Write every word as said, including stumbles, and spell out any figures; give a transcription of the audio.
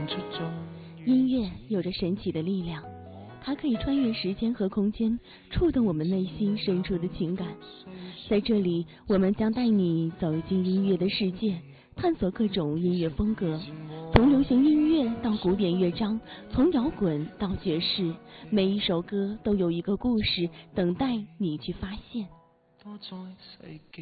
音乐有着神奇的力量，它可以穿越时间和空间，触动我们内心深处的情感。在这里，我们将带你走进音乐的世界，探索各种音乐风格，从流行音乐到古典乐章，从摇滚到爵士，每一首歌都有一个故事等待你去发现。